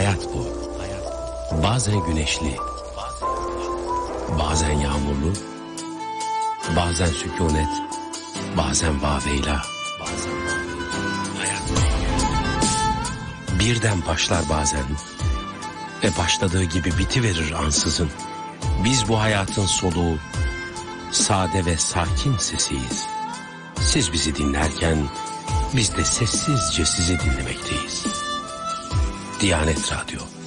Hayat bu. Bazen güneşli, bazen yağmurlu, bazen sükunet, bazen vaveyla. Hayat bu. Birden başlar bazen ve başladığı gibi bitiverir ansızın. Biz bu hayatın soluğu, sade ve sakin sesiyiz. Siz bizi dinlerken biz de sessizce sizi dinlemekteyiz. Diyanet Radyo.